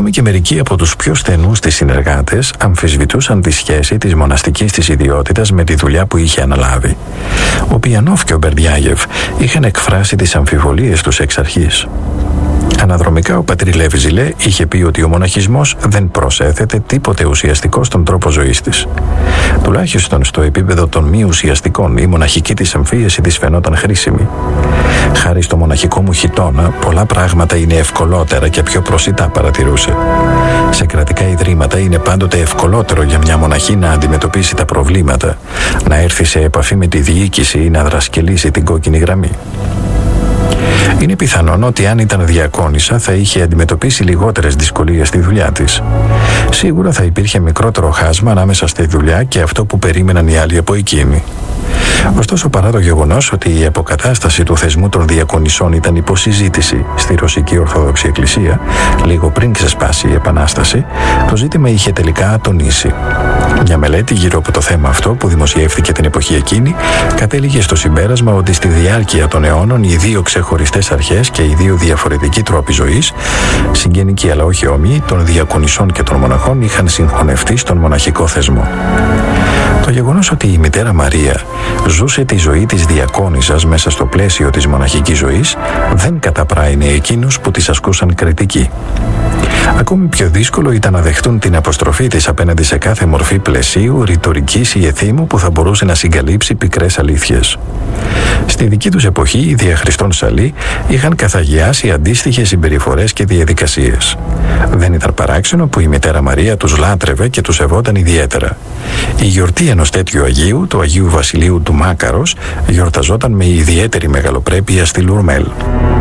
Ακόμη και μερικοί από τους πιο στενούς της συνεργάτες αμφισβητούσαν τη σχέση της μοναστικής της ιδιότητας με τη δουλειά που είχε αναλάβει. Ο Πιανόφ και ο Μπερντιάγεφ είχαν εκφράσει τις αμφιβολίες τους εξ αρχής. Αναδρομικά ο πατήρ Λέβι Ζιλέ είχε πει ότι ο μοναχισμός δεν προσέθεται τίποτε ουσιαστικό στον τρόπο ζωής της. Τουλάχιστον στο επίπεδο των μη ουσιαστικών, η μοναχική της εμφύεση της φαινόταν χρήσιμη. Χάρη στο μοναχικό μου χιτώνα, πολλά πράγματα είναι ευκολότερα και πιο προσιτά, παρατηρούσε. Σε κρατικά ιδρύματα είναι πάντοτε ευκολότερο για μια μοναχή να αντιμετωπίσει τα προβλήματα, να έρθει σε επαφή με τη διοίκηση ή να δρασκελίσει την κόκκινη γραμμή. Είναι πιθανόν ότι αν ήταν διακόνισσα θα είχε αντιμετωπίσει λιγότερες δυσκολίες στη δουλειά της. Σίγουρα θα υπήρχε μικρότερο χάσμα ανάμεσα στη δουλειά και αυτό που περίμεναν οι άλλοι από εκείνη. Ωστόσο, παρά το γεγονός ότι η αποκατάσταση του θεσμού των διακονισσών ήταν υποσυζήτηση στη Ρωσική Ορθόδοξη Εκκλησία, λίγο πριν ξεσπάσει η Επανάσταση, το ζήτημα είχε τελικά ατονίσει. Μια μελέτη γύρω από το θέμα αυτό, που δημοσιεύθηκε την εποχή εκείνη, κατέληγε στο συμπέρασμα ότι στη διάρκεια των αιώνων οι δύο ξεχωριστές αρχές και οι δύο διαφορετικοί τρόποι ζωής, συγγενικοί αλλά όχι όμοιοι, των διακονισσών και των μοναχών, είχαν συγχωνευτεί στον μοναχικό θεσμό. Το γεγονός ότι η μητέρα Μαρία ζούσε τη ζωή της διακόνισσας μέσα στο πλαίσιο της μοναχικής ζωής δεν καταπράινε εκείνους που της ασκούσαν κριτική. Ακόμη πιο δύσκολο ήταν να δεχτούν την αποστροφή της απέναντι σε κάθε μορφή πλαισίου, ρητορικής ή εθήμου που θα μπορούσε να συγκαλύψει πικρές αλήθειες. Στη δική τους εποχή, οι διαχριστών Σαλί είχαν καθαγιάσει αντίστοιχες συμπεριφορές και διαδικασίες. Δεν ήταν παράξενο που η μητέρα Μαρία τους λάτρευε και τους σεβόταν ιδιαίτερα. Η γιορτή ενός τέτοιου Αγίου, του Αγίου Βασιλείου του Μάκαρος, γιορταζόταν με ιδιαίτερη μεγαλοπρέπεια στη Λουρμέλ.